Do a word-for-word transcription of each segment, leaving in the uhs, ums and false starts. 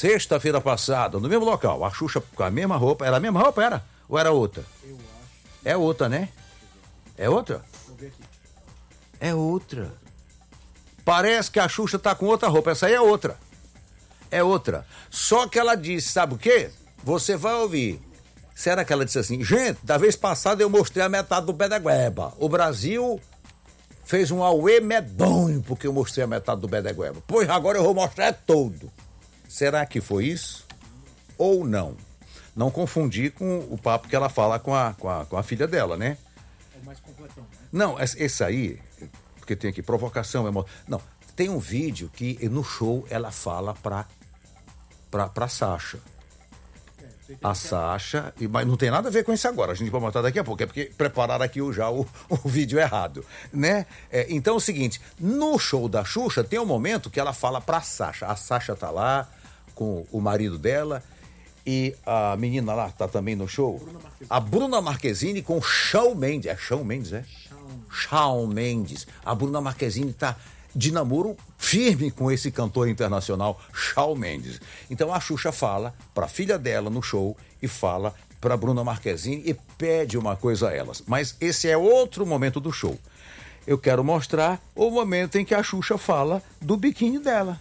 sexta-feira passada, no mesmo local, a Xuxa com a mesma roupa. Era a mesma roupa, era? Ou era outra? Eu acho. É outra, né? É outra? Vou ver aqui. É outra. Parece que a Xuxa tá com outra roupa. Essa aí é outra. É outra. Só que ela disse, sabe o quê? Você vai ouvir. Será que ela disse assim, gente, da vez passada eu mostrei a metade do pé da goeba. O Brasil fez um auê medonho porque eu mostrei a metade do pé da goeba. Pois agora eu vou mostrar todo. Será que foi isso? Ou não? Não confundir com o papo que ela fala com a, com a, com a filha dela, né? É mais completão, né? Não, esse aí, porque tem aqui provocação, emo... não, tem um vídeo que no show ela fala pra, pra, pra Sasha. É, A Sasha, e, mas não tem nada a ver com isso agora, a gente vai mostrar daqui a pouco, é porque prepararam aqui o, já o, o vídeo errado, né? É, então é o seguinte, no show da Xuxa tem um momento que ela fala pra Sasha, a Sasha tá lá com o marido dela e a menina lá tá também no show, Bruna Marquezine. a Bruna Marquezine com o Shawn Mendes, é Shawn Mendes, é? Shawn. Shawn Mendes, a Bruna Marquezine tá de namoro firme com esse cantor internacional Shawn Mendes. Então a Xuxa fala pra filha dela no show e fala pra Bruna Marquezine e pede uma coisa a elas. Mas esse é outro momento do show. Eu quero mostrar o momento em que a Xuxa fala do biquíni dela.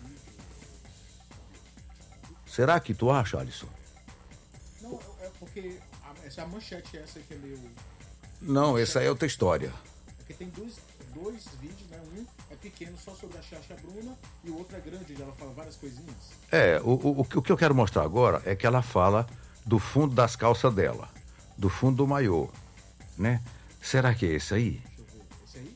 Será que tu acha, Alisson? Não, é porque a, essa manchete essa que é meio... Não, essa é outra história. É porque tem dois, dois vídeos, né? Um é pequeno só sobre a Xaxa Bruna e o outro é grande, onde ela fala várias coisinhas. É, o, o, o que eu quero mostrar agora é que ela fala do fundo das calças dela, do fundo do maiô, né? Será que é esse aí? Deixa eu ver. Esse aí?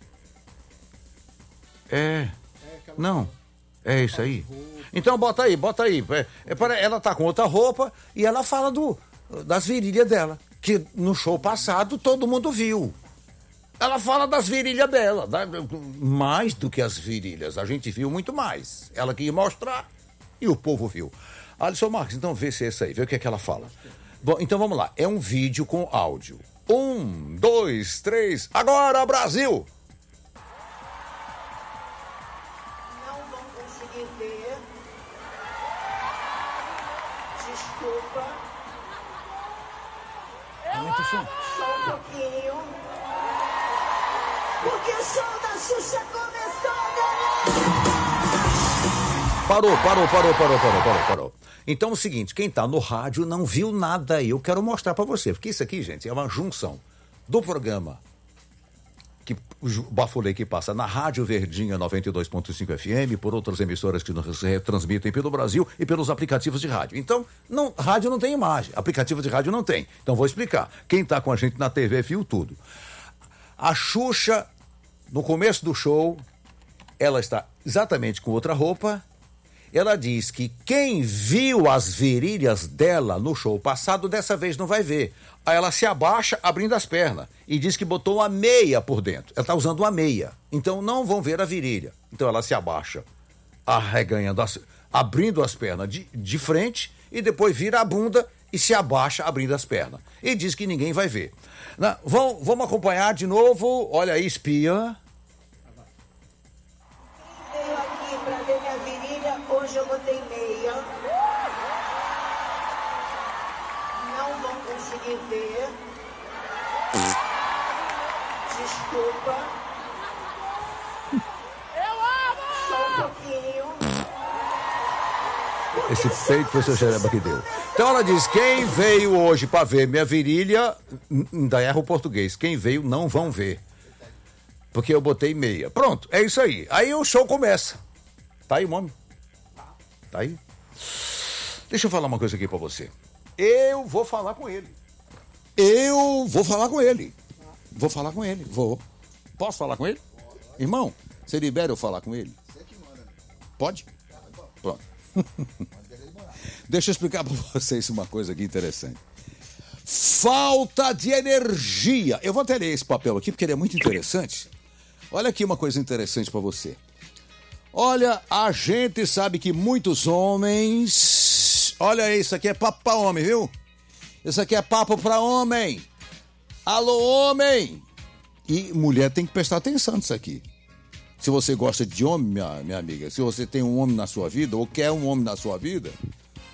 É. É aquela... Não. É isso aí? Roupa. Então bota aí, bota aí. É, é para- ela tá com outra roupa e ela fala do, das virilhas dela, que no show passado todo mundo viu. Ela fala das virilhas dela, da- mais do que as virilhas. A gente viu muito mais. Ela queria mostrar e o povo viu. Alisson Marques, então vê se é esse aí, vê o que é que ela fala. Bom, então vamos lá. É um vídeo com áudio. Um, dois, três, agora Brasil! Não vão conseguir ver. Desculpa. Aumenta o som. Só um pouquinho. Porque o show da Xuxa começou, galera! Parou, parou, parou, parou, parou, parou, parou. Então é o seguinte, quem tá no rádio não viu nada aí, eu quero mostrar pra você, porque isso aqui, gente, é uma junção do programa que o Bafulê que passa na Rádio Verdinha noventa e dois ponto cinco F M, por outras emissoras que nos retransmitem pelo Brasil e pelos aplicativos de rádio. Então, não, rádio não tem imagem, aplicativo de rádio não tem. Então vou explicar. Quem tá com a gente na T V viu tudo. A Xuxa, no começo do show, ela está exatamente com outra roupa. Ela diz que quem viu as virilhas dela no show passado, dessa vez não vai ver. Aí ela se abaixa abrindo as pernas e diz que botou uma meia por dentro. Ela está usando uma meia. Então não vão ver a virilha. Então ela se abaixa, arreganhando as, abrindo as pernas de, de frente e depois vira a bunda e se abaixa abrindo as pernas. E diz que ninguém vai ver. Na, vão, vamos acompanhar de novo. Olha aí, espia. Veio aqui pra ver minha virilha, hoje eu botei meia. Não vão conseguir ver. Desculpa. Eu amo! Só um pouquinho. Esse peito foi seu xereba que deu. Então ela diz, quem veio hoje pra ver minha virilha, n- ainda erra o português, quem veio não vão ver. Porque eu botei meia. Pronto, é isso aí. Aí o show começa. Tá aí o nome? Tá aí? Deixa eu falar uma coisa aqui pra você. Eu vou falar com ele. Eu vou falar com ele. Vou falar com ele, vou. Posso falar com ele? Irmão, você libera eu falar com ele? Pode? Pronto. Deixa eu explicar para vocês uma coisa aqui interessante. Falta de energia. Eu vou até ler esse papel aqui porque ele é muito interessante. Olha aqui uma coisa interessante para você. Olha, a gente sabe que muitos homens... Olha isso aqui é papo para homem, viu? Isso aqui é papo para homem. Alô, homem! E mulher tem que prestar atenção nisso aqui. Se você gosta de homem, minha, minha amiga, se você tem um homem na sua vida, ou quer um homem na sua vida,